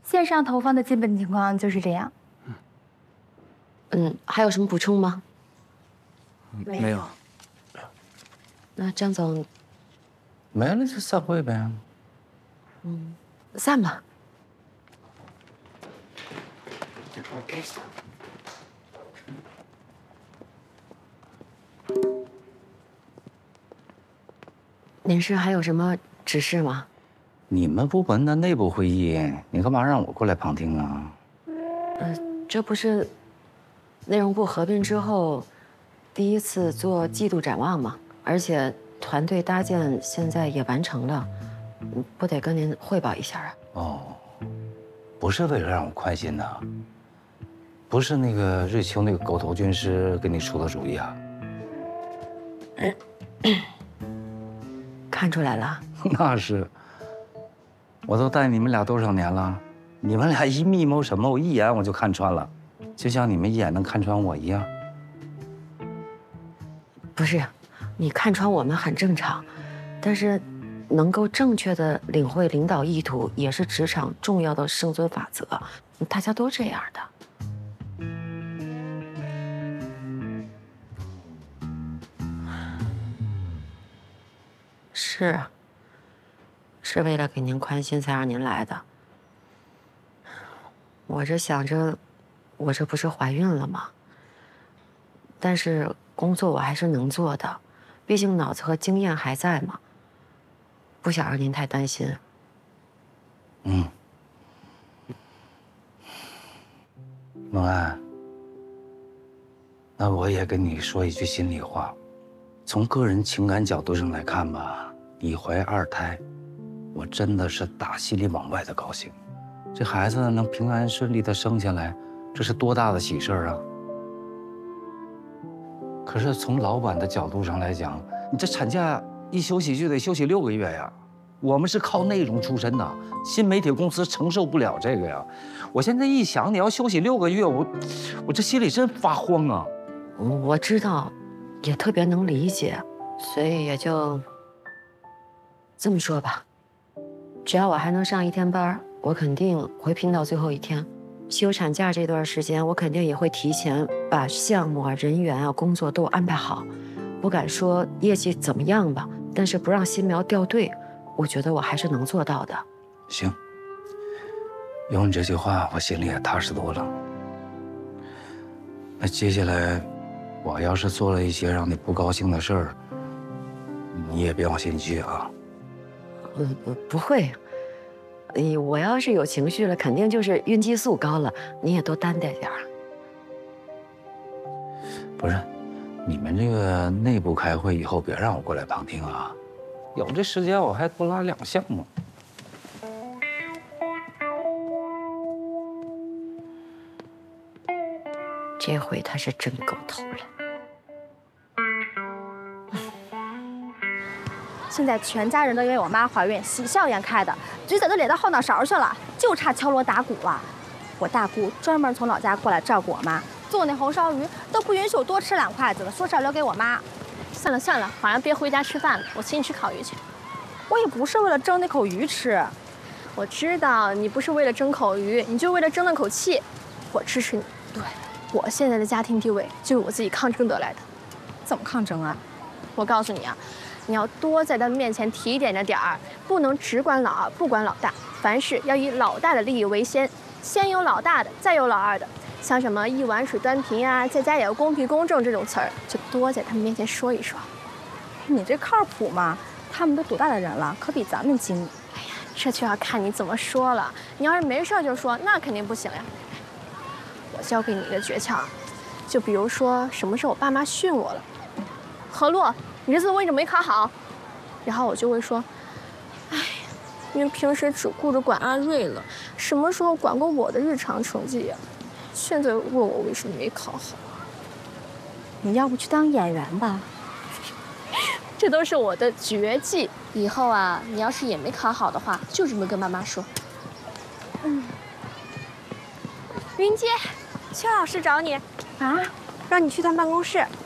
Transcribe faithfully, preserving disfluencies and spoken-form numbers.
线上投放的基本情况就是这样。 嗯，还有什么补充吗？ 没有。 那张总， 没了就散会呗。 嗯，散吧。您是还有什么指示吗？ 你们部门的内部会议，你干嘛让我过来旁听啊？ 呃，这不是内容部合并之后第一次做季度展望吗？而且团队搭建现在也完成了，不得跟您汇报一下啊？ 哦，不是为了让我宽心呐，不是那个瑞秋那个狗头军师给你出的主意啊？ 看出来了。 那是，我都带你们俩多少年了，你们俩一密谋什么，我一眼我就看穿了，就像你们一眼能看穿我一样。 不是，你看穿我们很正常，但是能够正确的领会领导意图，也是职场重要的生存法则，大家都这样的。是啊，是为了给您宽心才让您来的。我这想着，我这不是怀孕了吗？但是工作我还是能做的，毕竟脑子和经验还在嘛。不想让您太担心。 嗯，孟安，那我也跟你说一句心里话，从个人情感角度上来看吧，你怀二胎，我真的是打心里往外的高兴。这孩子能平安顺利的生下来，这是多大的喜事啊！可是从老板的角度上来讲，你这产假一休息就得休息六个月呀。我们是靠内容出身的，新媒体公司承受不了这个呀。我现在一想，你要休息六个月，我我这心里真发慌啊。 我知道，也特别能理解，所以也就这么说吧。只要我还能上一天班，我肯定会拼到最后一天。休产假这段时间，我肯定也会提前把项目啊、人员啊、工作都安排好。不敢说业绩怎么样吧，但是不让新苗掉队，我觉得我还是能做到的。 行，有你这句话，我心里也踏实多了。那接下来，我要是做了一些让你不高兴的事儿，你也别往心里去啊。 嗯，不不会。你我要是有情绪了，肯定就是孕激素高了，你也多担待点儿。 不是，你们这个内部开会以后别让我过来旁听啊，有这时间我还多拉两项目。 这回他是真够头了。 现在全家人都因为我妈怀孕喜笑颜开的，嘴角都咧到后脑勺去了，就差敲锣打鼓了。我大姑专门从老家过来照顾我妈，做那红烧鱼都不允许我多吃两筷子的，说是要留给我妈。 算了算了，晚上别回家吃饭了，我请你吃烤鱼去。 我也不是为了争那口鱼吃， 我知道你不是为了争口鱼，你就为了争那口气。我支持你。对，我现在的家庭地位就是我自己抗争得来的。 怎么抗争啊？ 我告诉你啊。你要多在他们面前提点着点儿，不能只管老二不管老大，凡事要以老大的利益为先，先有老大的，再有老二的。像什么一碗水端平啊，在家也要公平公正这种词儿，就多在他们面前说一说。 你这靠谱吗？他们都多大的人了，可比咱们精。 哎呀，这就要看你怎么说了。你要是没事就说，那肯定不行呀。我教给你一个诀窍，就比如说什么时候我爸妈训我了，何洛。你这次为什么没考好？然后我就会说，哎，因为平时只顾着管阿瑞了，什么时候管过我的日常成绩呀？现在问我为什么没考好？ 你要不去当演员吧？ 这都是我的绝技。以后啊，你要是也没考好的话，就这么跟妈妈说。嗯。云姐，邱老师找你啊，让你去趟办公室。